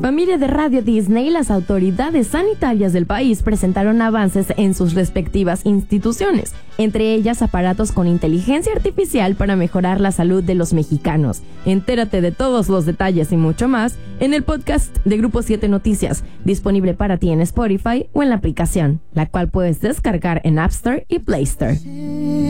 Familia de Radio Disney, las autoridades sanitarias del país presentaron avances en sus respectivas instituciones, entre ellas aparatos con inteligencia artificial para mejorar la salud de los mexicanos. Entérate de todos los detalles y mucho más en el podcast de Grupo 7 Noticias, disponible para ti en Spotify o en la aplicación, la cual puedes descargar en App Store y Play Store.